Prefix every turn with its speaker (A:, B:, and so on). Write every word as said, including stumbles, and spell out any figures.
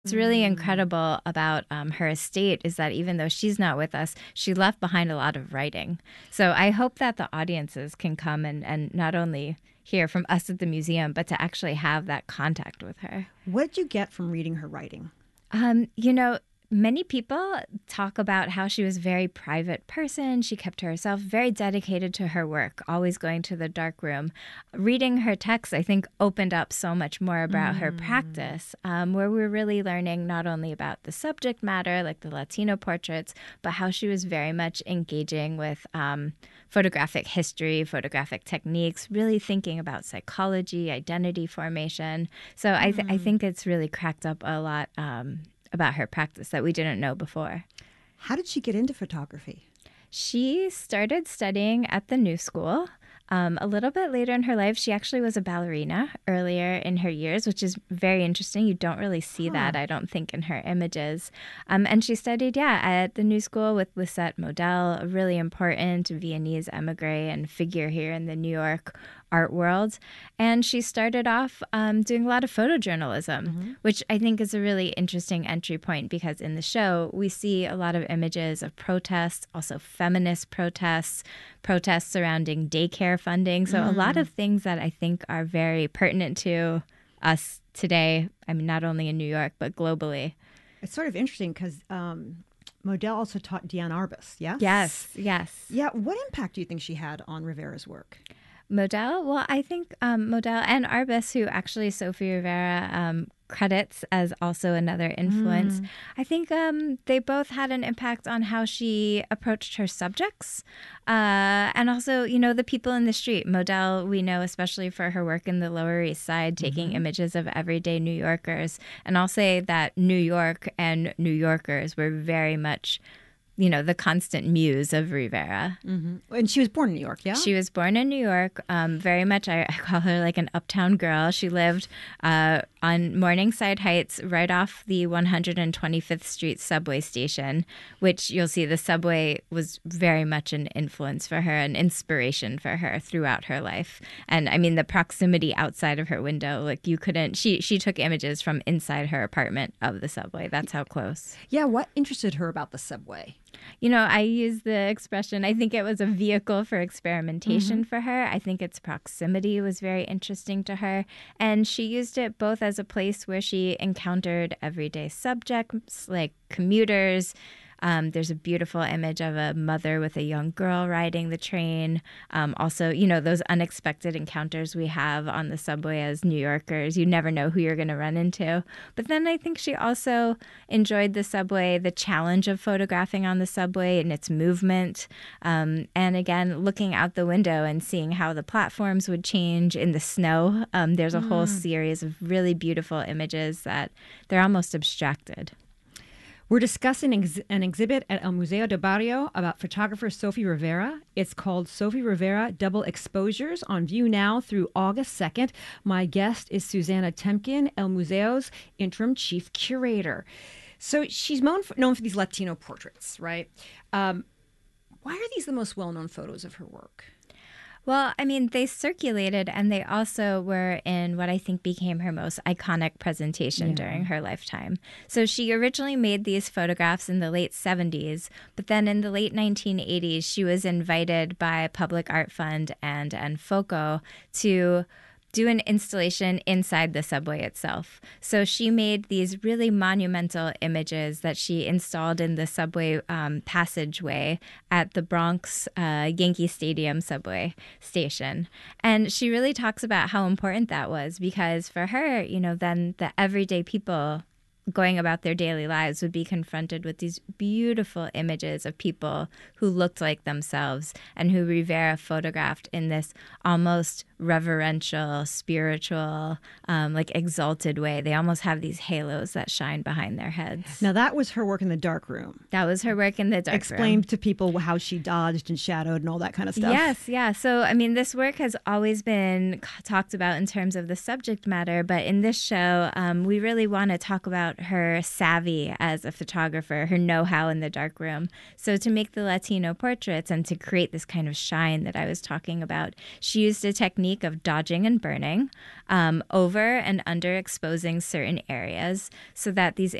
A: What's really incredible about um, her estate is that even though she's not with us, she left behind a lot of writing. So I hope that the audiences can come and, and not only hear from us at the museum, but to actually have that contact with her.
B: What did you get from reading her writing?
A: Um, you know, many people talk about how she was a very private person. She kept to herself, very dedicated to her work, always going to the dark room. Reading her texts, I think, opened up so much more about mm. her practice, um, where we're really learning not only about the subject matter, like the Latino portraits, but how she was very much engaging with um, photographic history, photographic techniques, really thinking about psychology, identity formation. So mm. I, th- I think it's really cracked up a lot um, about her practice that we didn't know before.
B: How did she get into photography?
A: She started studying at the New School. Um, a little bit later in her life, she actually was a ballerina earlier in her years, which is very interesting. You don't really see huh. that, I don't think, in her images. Um, and she studied, yeah, at the New School with Lisette Model, a really important Viennese emigre and figure here in the New York art world. And she started off um, doing a lot of photojournalism, mm-hmm. which I think is a really interesting entry point because in the show, we see a lot of images of protests, also feminist protests, protests surrounding daycare funding. So mm. a lot of things that I think are very pertinent to us today. I mean, not only in New York, but globally.
B: It's sort of interesting because um, Model also taught Diane Arbus, yes?
A: Yes, yes.
B: Yeah. What impact do you think she had on Rivera's work?
A: Model? Well, I think um, Model and Arbus, who actually Sophie Rivera um, credits as also another influence, mm. I think um, they both had an impact on how she approached her subjects. Uh, and also, you know, the people in the street. Model, we know, especially for her work in the Lower East Side, taking mm-hmm. images of everyday New Yorkers. And I'll say that New York and New Yorkers were very much, you know, the constant muse of Rivera.
B: Mm-hmm. And she was born in New York, yeah?
A: She was born in New York. Um, very much, I, I call her like an uptown girl. She lived uh, on Morningside Heights, right off the one hundred twenty-fifth Street subway station, which you'll see the subway was very much an influence for her, an inspiration for her throughout her life. And I mean, the proximity outside of her window, like you couldn't, she, she took images from inside her apartment of the subway. That's how close.
B: Yeah, what interested her about the subway?
A: You know, I use the expression, I think it was a vehicle for experimentation mm-hmm. for her. I think its proximity was very interesting to her. And she used it both as a place where she encountered everyday subjects like commuters. Um, there's a beautiful image of a mother with a young girl riding the train. Um, also, you know, those unexpected encounters we have on the subway as New Yorkers. You never know who you're going to run into. But then I think she also enjoyed the subway, the challenge of photographing on the subway and its movement. Um, and again, looking out the window and seeing how the platforms would change in the snow. Um, there's a mm. whole series of really beautiful images that they're almost abstracted.
B: We're discussing ex- an exhibit at El Museo del Barrio about photographer Sophie Rivera. It's called Sophie Rivera Double Exposures, on view now through August second. My guest is Susanna Temkin, El Museo's interim chief curator. So she's known for, known for these Latino portraits, right? Um, why are these the most well-known photos of her work?
A: Well, I mean, they circulated and they also were in what I think became her most iconic presentation yeah. during her lifetime. So she originally made these photographs in the late seventies, but then in the late nineteen eighties, she was invited by Public Art Fund and Enfoco to do an installation inside the subway itself. So she made these really monumental images that she installed in the subway um, passageway at the Bronx uh, Yankee Stadium subway station. And she really talks about how important that was because for her, you know, then the everyday people going about their daily lives would be confronted with these beautiful images of people who looked like themselves and who Rivera photographed in this almost reverential, spiritual, um, like exalted way. They almost have these halos that shine behind their heads.
B: Now that was her work in the dark room.
A: That was her work in the dark
B: Explain
A: room.
B: Explain to people how she dodged and shadowed and all that kind of stuff.
A: Yes, yeah. So, I mean, this work has always been talked about in terms of the subject matter, but in this show, um, we really want to talk about her savvy as a photographer, her know-how in the darkroom. So to make the Latino portraits and to create this kind of shine that I was talking about, she used a technique of dodging and burning um, over and under exposing certain areas so that these